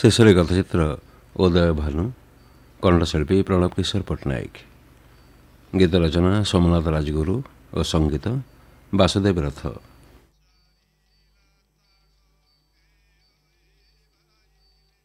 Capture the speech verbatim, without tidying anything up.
ଶେଷରେ ଗତଚିତ୍ର ଉଦୟ ଭାନୁ, କଣ୍ଠଶିଳ୍ପୀ ପ୍ରଣବ କିଶୋର ପଟ୍ଟନାୟକ। ଗୀତ ରଚନା ସୋମନାଥ ରାଜଗୁରୁ ଓ ସଙ୍ଗୀତ ବାସୁଦେବ ରଥ।